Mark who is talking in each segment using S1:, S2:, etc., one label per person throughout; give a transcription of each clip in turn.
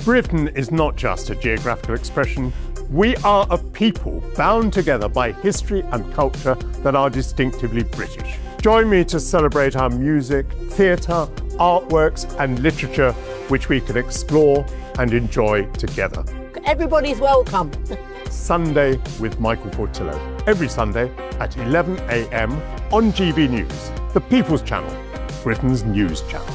S1: Britain is not just a geographical expression. We are a people bound together by history and culture that are distinctively British. Join me to celebrate our music, theatre, artworks and literature, which we can explore and enjoy together.
S2: Everybody's welcome.
S1: Sunday with Michael Portillo. Every Sunday at 11 a.m. on GB News, the People's Channel, Britain's news channel.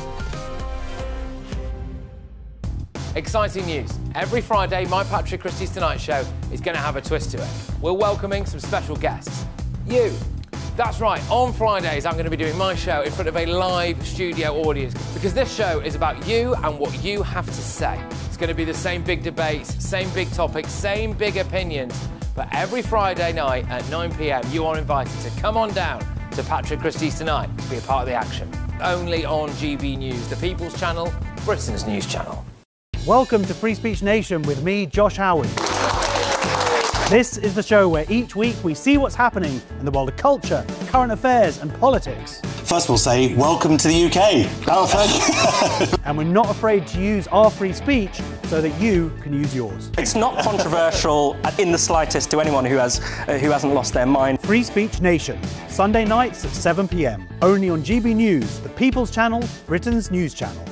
S3: Exciting news. Every Friday, my Patrick Christie's Tonight Show is going to have a twist to it. We're welcoming some special guests. You. That's right, on Fridays I'm going to be doing my show in front of a live studio audience because this show is about you and what you have to say. It's going to be the same big debates, same big topics, same big opinions. But every Friday night at 9 p.m, you are invited to come on down to Patrick Christie's Tonight to be a part of the action. Only on GB News, the People's Channel, Britain's news channel.
S4: Welcome to Free Speech Nation with me, Josh Howard. This is the show where each week we see what's happening in the world of culture, current affairs and politics.
S5: First we'll say, welcome to the UK. Oh, thank you.
S4: And we're not afraid to use our free speech so that you can use yours.
S5: It's not controversial in the slightest to anyone who hasn't lost their mind.
S4: Free Speech Nation, Sunday nights at 7 p.m. Only on GB News, the People's Channel, Britain's news channel.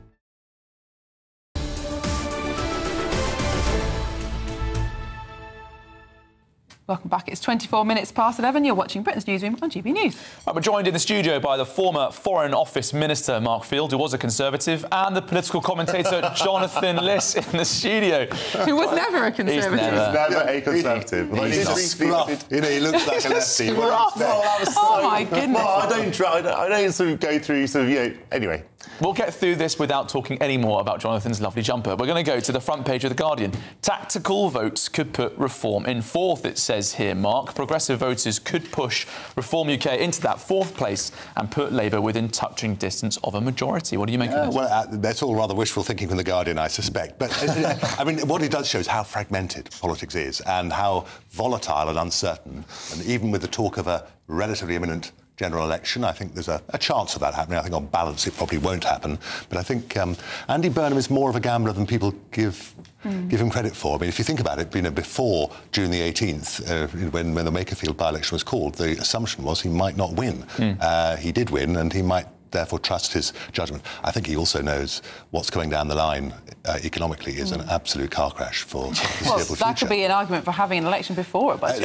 S6: Welcome back. It's 24 minutes past 11. You're watching Britain's Newsroom on GB News.
S7: We're joined in the studio by the former Foreign Office Minister, Mark Field, who was a Conservative, and the political commentator, Jonathan Liss, in the studio.
S6: Who was never a Conservative.
S7: He's
S8: never a Conservative.
S9: He looks like a lefty.
S6: Oh, my goodness.
S8: Well, I don't sort of go through anyway.
S7: We'll get through this without talking any more about Jonathan's lovely jumper. We're going to go to the front page of The Guardian. Tactical votes could put reform in fourth, it says here, Mark. Progressive voters could push Reform UK into that fourth place and put Labour within touching distance of a majority. What do you make of this?
S9: Well, that's all rather wishful thinking from The Guardian, I suspect. But, I mean, what it does show is how fragmented politics is and how volatile and uncertain. And even with the talk of a relatively imminent general election, I think there's a chance of that happening. I think on balance it probably won't happen. But I think Andy Burnham is more of a gambler than people give him credit for. I mean, if you think about it, before June the 18th, when the Makerfield by-election was called, the assumption was he might not win. He did win, and he might therefore trust his judgment. I think he also knows what's going down the line economically is an absolute car crash for the foreseeable future.
S6: That could be an argument for having an election before a budget.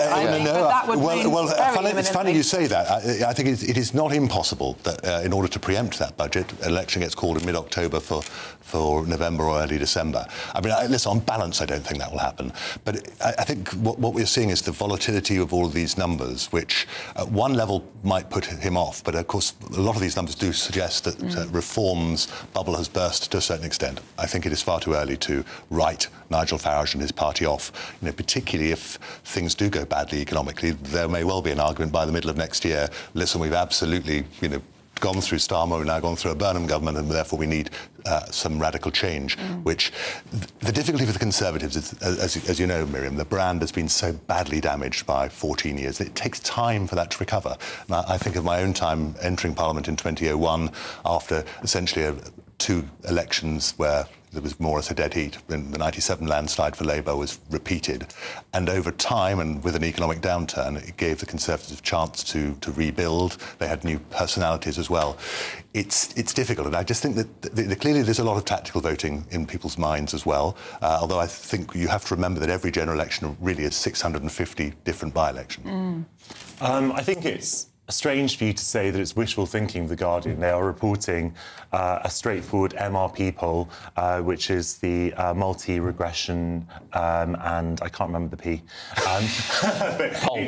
S9: It's funny you say that. I think it is not impossible that in order to preempt that budget, an election gets called in mid-October for November or early December. I mean, listen, on balance, I don't think that will happen. But I think what we're seeing is the volatility of all of these numbers, which at one level might put him off. But, of course, a lot of these numbers do suggest that reform's bubble has burst to a certain extent. I think it is far too early to write Nigel Farage and his party off. Particularly if things do go badly economically, there may well be an argument by the middle of next year. Listen, we've absolutely, gone through Starmer, we've now gone through a Burnham government, and therefore we need some radical change, which the difficulty for the Conservatives is, as you know, Miriam, the brand has been so badly damaged by 14 years. It takes time for that to recover. And I think of my own time entering Parliament in 2001 after essentially two elections where there was more or less a dead heat. And the 97 landslide for Labour was repeated. And over time, and with an economic downturn, it gave the Conservatives a chance to rebuild. They had new personalities as well. It's difficult, and I just think that clearly there's a lot of tactical voting in people's minds as well, although I think you have to remember that every general election really is 650 different by-elections.
S8: I think it's strange for you to say that it's wishful thinking, The Guardian. They are reporting a straightforward MRP poll, which is the multi-regression, and I can't remember the P. Poll.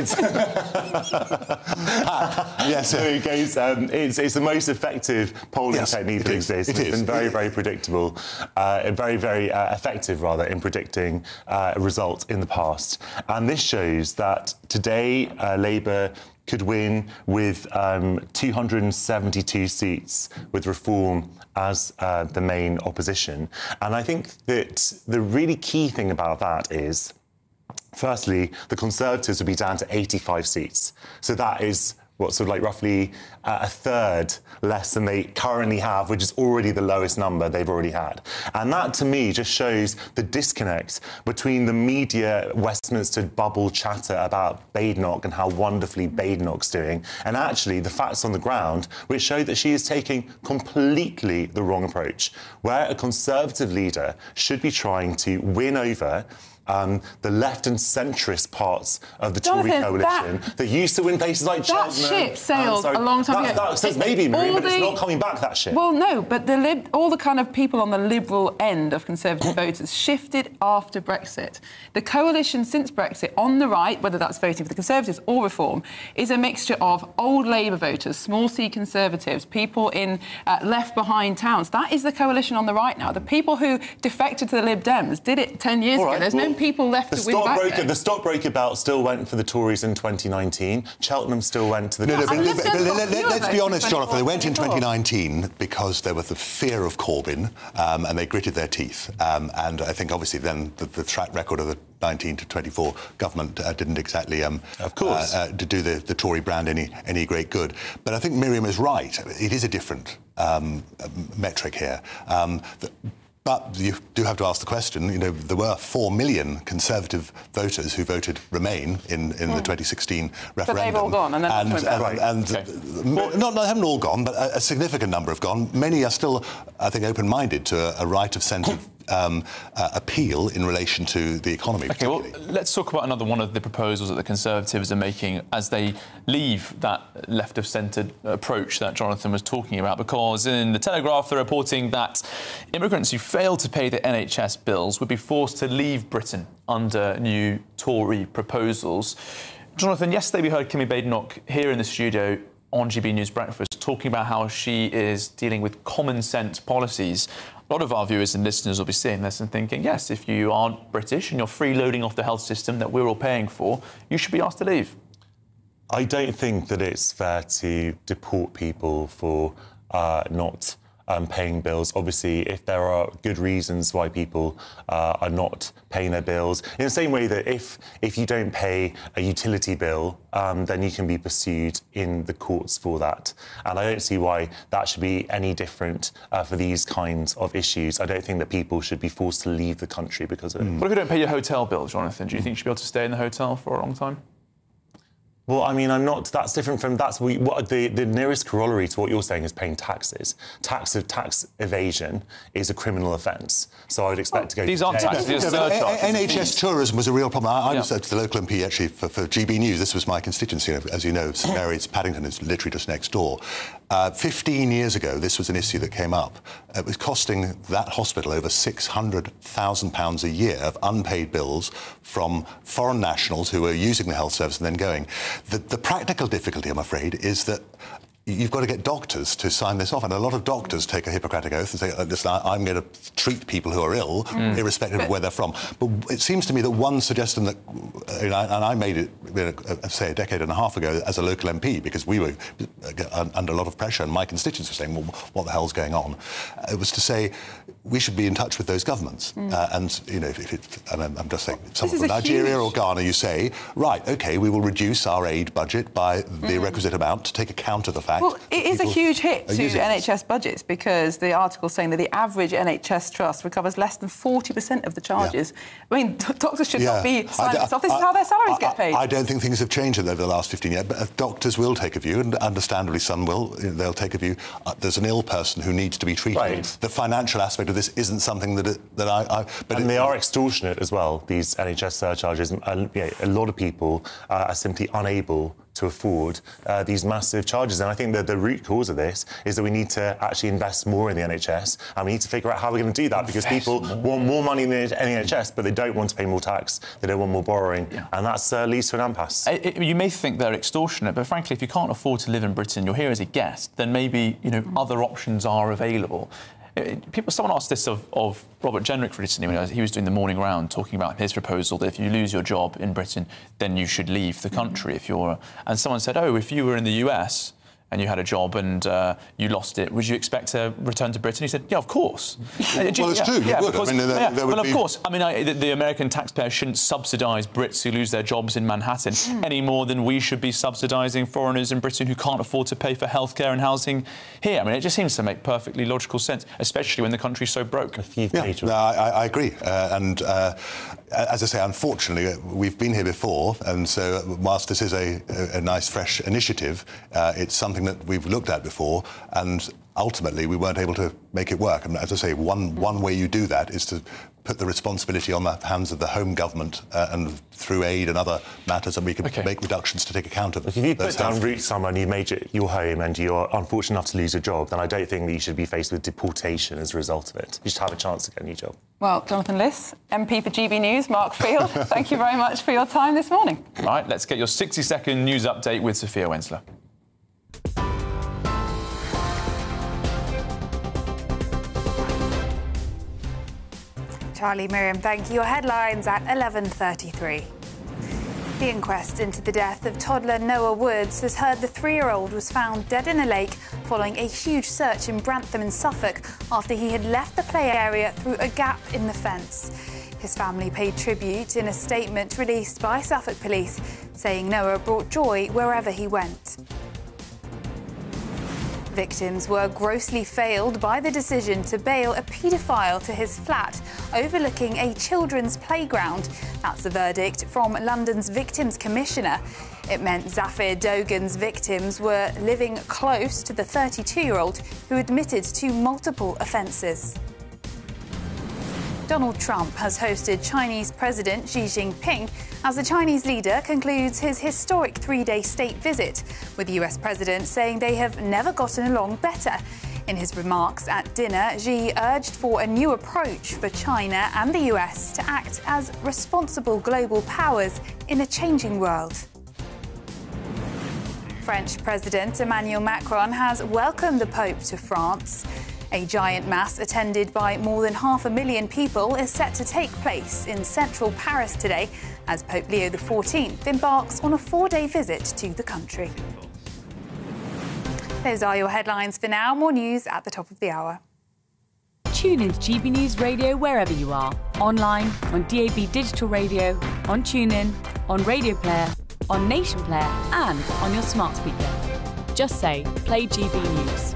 S8: Yes, so it goes. It's the most effective polling technique that exists. It's been very, very predictable, and very, very effective, rather, in predicting a result in the past. And this shows that today Labour could win with 272 seats with Reform as the main opposition. And I think that the really key thing about that is, firstly, the Conservatives would be down to 85 seats. So that is sort of like roughly a third less than they currently have, which is already the lowest number they've already had. And that, to me, just shows the disconnect between the media Westminster bubble chatter about Badenoch and how wonderfully Badenoch's doing, and actually the facts on the ground, which show that she is taking completely the wrong approach, where a Conservative leader should be trying to win over the left and centrist parts of the Tory coalition that used to win places like Cheltenham.
S6: That ship sailed a long time ago.
S8: That says maybe, Marie, but it's not coming back, that ship.
S6: Well, no, but all the kind of people on the Liberal end of Conservative voters shifted after Brexit. The coalition since Brexit on the right, whether that's voting for the Conservatives or Reform, is a mixture of old Labour voters, small C Conservatives, people in left-behind towns. That is the coalition on the right now. The people who defected to the Lib Dems did it 10 years ago. There's no people left to win back there.
S8: The stockbroker belt still went for the Tories in 2019. Cheltenham still went to the...
S9: Let's be honest, Jonathan. They went in 2019 because there was the fear of Corbyn, and they gritted their teeth. And I think, obviously, then the track record of the 19 to 24 government didn't exactly to do the Tory brand any great good. But I think Miriam is right. It is a different metric here. But you do have to ask the question, you know, there were 4 million Conservative voters who voted Remain in the 2016 referendum.
S6: But they've all gone, and then
S8: they
S9: haven't all gone, but a significant number have gone. Many are still, I think, open-minded to a right of centre appeal in relation to the economy.
S7: OK, well, let's talk about another one of the proposals that the Conservatives are making as they leave that left-of-centre approach that Jonathan was talking about, because in The Telegraph they're reporting that immigrants who fail to pay their NHS bills would be forced to leave Britain under new Tory proposals. Jonathan, yesterday we heard Kimi Badenoch here in the studio on GB News Breakfast talking about how she is dealing with common-sense policies. A lot of our viewers and listeners will be seeing this and thinking, yes, if you aren't British and you're freeloading off the health system that we're all paying for, you should be asked to leave.
S8: I don't think that it's fair to deport people for not paying bills. Obviously, if there are good reasons why people are not paying their bills, in the same way that if you don't pay a utility bill, then you can be pursued in the courts for that. And I don't see why that should be any different for these kinds of issues. I don't think that people should be forced to leave the country because of it.
S7: What if you don't pay your hotel bill, Jonathan? Do you think you should be able to stay in the hotel for a long time?
S8: Well, I mean, that's different from... the nearest corollary to what you're saying is paying taxes. Tax evasion is a criminal offence. So I would expect to go...
S7: These aren't taxes, these are surcharges.
S9: NHS tourism was a real problem. I was at the local MP, actually, for GB News. This was my constituency. As you know, St Mary's, Paddington is literally just next door. 15 years ago, this was an issue that came up. It was costing that hospital over £600,000 a year of unpaid bills from foreign nationals who were using the health service and then going. The practical difficulty, I'm afraid, is that you've got to get doctors to sign this off, and a lot of doctors take a Hippocratic oath and say, listen, I'm going to treat people who are ill, irrespective of where they're from. But it seems to me that one suggestion that, and I made it, say, a decade and a half ago as a local MP, because we were under a lot of pressure, and my constituents were saying, well, what the hell's going on? It was to say, we should be in touch with those governments. And, you know, and I'm just saying, someone from Nigeria or Ghana, you say, right, OK, we will reduce our aid budget by the requisite amount to take account of the fact...
S6: Well, it is a huge hit to NHS budgets, because the article's saying that the average NHS trust recovers less than 40% of the charges. I mean, doctors should not be signing this off. This is how their salaries get paid.
S9: I don't think things have changed over the last 15 years, but doctors will take a view, and understandably some will. They'll take a view. There's an ill person who needs to be treated. Right. The financial aspect of this isn't something that
S8: But they are extortionate as well, these NHS surcharges. A lot of people are simply unable to afford these massive charges. And I think that the root cause of this is that we need to actually invest more in the NHS, and we need to figure out how we're going to do that, because people want more money in the NHS, but they don't want to pay more tax, they don't want more borrowing, and that leads to an impasse.
S7: You may think they're extortionate, but frankly, if you can't afford to live in Britain, you're here as a guest, then maybe, you know, other options are available. Someone asked this of Robert Jenrick recently when he was doing the morning round, talking about his proposal that if you lose your job in Britain, then you should leave the country if you're... And someone said, oh, if you were in the US and you had a job and you lost it, would you expect to return to Britain? He said, yeah, of course.
S9: Well, it's true, you would.
S7: Because,
S9: I mean, there would
S7: well,
S9: be...
S7: of course. I mean, the American taxpayer shouldn't subsidise Brits who lose their jobs in Manhattan any more than we should be subsidising foreigners in Britain who can't afford to pay for healthcare and housing here. I mean, it just seems to make perfectly logical sense, especially when the country's so broke.
S9: I agree. As I say, unfortunately, we've been here before, and so whilst this is a nice, fresh initiative, it's something that we've looked at before, and ultimately we weren't able to make it work. And as I say, one way you do that is to put the responsibility on the hands of the home government and through aid and other matters, and we can make reductions to take account of it.
S8: If you put down roots somewhere and you've made it your home and you're unfortunate enough to lose your job, then I don't think that you should be faced with deportation as a result of it. You should have a chance to get a new job.
S6: Well, Jonathan Liss, MP for GB News, Mark Field, thank you very much for your time this morning.
S7: Right, let's get your 60-second news update with Sophia Wensler.
S10: Charlie, Miriam, thank you. Your headlines at 11:33. The inquest into the death of toddler Noah Woods has heard the 3-year-old was found dead in a lake following a huge search in Brantham in Suffolk after he had left the play area through a gap in the fence. His family paid tribute in a statement released by Suffolk Police, saying Noah brought joy wherever he went. Victims were grossly failed by the decision to bail a paedophile to his flat overlooking a children's playground. That's the verdict from London's Victims Commissioner. It meant Zafir Dogan's victims were living close to the 32-year-old who admitted to multiple offences. Donald Trump has hosted Chinese President Xi Jinping as the Chinese leader concludes his historic 3-day state visit, with the US president saying they have never gotten along better. In his remarks at dinner, Xi urged for a new approach for China and the US to act as responsible global powers in a changing world. French President Emmanuel Macron has welcomed the Pope to France. A giant mass attended by more than 500,000 people is set to take place in central Paris today as Pope Leo XIV embarks on a 4-day visit to the country. Those are your headlines for now. More news at the top of the hour.
S11: Tune into GB News Radio wherever you are. Online, on DAB digital radio, on TuneIn, on Radio Player, on Nation Player and on your smart speaker. Just say, play GB News.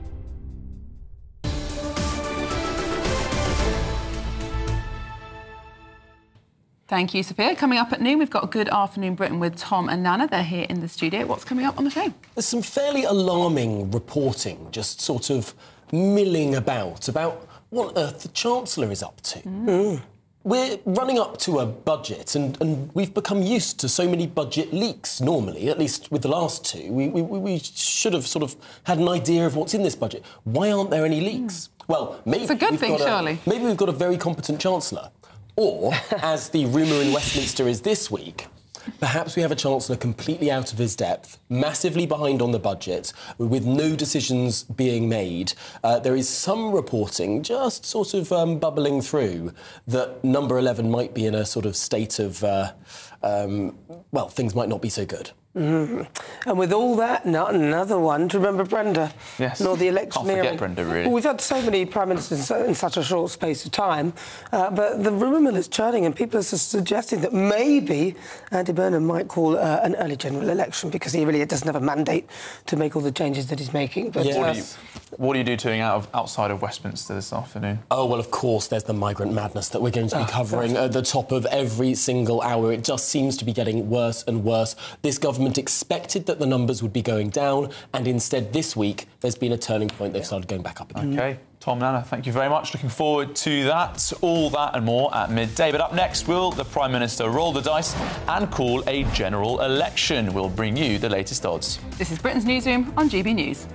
S6: Thank you, Sophia. Coming up at noon, we've got Good Afternoon Britain with Tom and Nana. They're here in the studio. What's coming up on the show?
S12: There's some fairly alarming reporting just sort of milling about what on earth the Chancellor is up to. We're running up to a budget and we've become used to so many budget leaks normally, at least with the last two. We should have sort of had an idea of what's in this budget. Why aren't there any leaks? Well, maybe
S6: it's a good thing, surely.
S12: Maybe we've got a very competent Chancellor. Or, as the rumour in Westminster is this week, perhaps we have a Chancellor completely out of his depth, massively behind on the budget, with no decisions being made. There is some reporting just sort of bubbling through that Number 11 might be in a sort of state of, well, things might not be so good.
S13: And with all that, not another one to remember Brenda.
S7: Yes.
S13: Nor the electioneering.
S7: Can't forget Brenda, really.
S13: Well, we've had so many prime ministers in such a short space of time, but the rumour mill is churning, and people are suggesting that maybe Andy Burnham might call an early general election because he really doesn't have a mandate to make all the changes that he's making. But
S7: what are you doing outside of Westminster this afternoon?
S12: Oh, well, of course, there's the migrant madness that we're going to be covering at the top of every single hour. It just seems to be getting worse and worse. This government expected that the numbers would be going down, and instead this week there's been a turning point. They've started going back up again.
S7: OK. Tom, Nana, thank you very much. Looking forward to that. All that and more at midday. But up next, will the Prime Minister roll the dice and call a general election? We'll bring you the latest odds.
S6: This is Britain's Newsroom on GB News.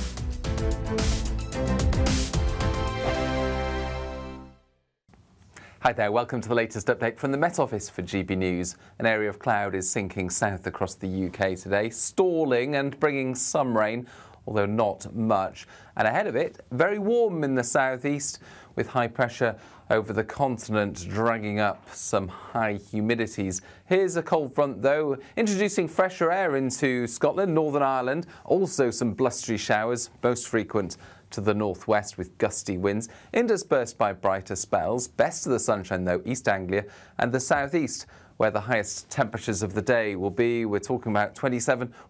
S14: Hi there, welcome to the latest update from the Met Office for GB News. An area of cloud is sinking south across the UK today, stalling and bringing some rain although not much. And ahead of it, very warm in the southeast, with high pressure over the continent dragging up some high humidities. Here's a cold front, though, introducing fresher air into Scotland, Northern Ireland. Also some blustery showers, most frequent to the northwest with gusty winds, interspersed by brighter spells. Best of the sunshine, though, East Anglia and the southeast, where the highest temperatures of the day will be. We're talking about 27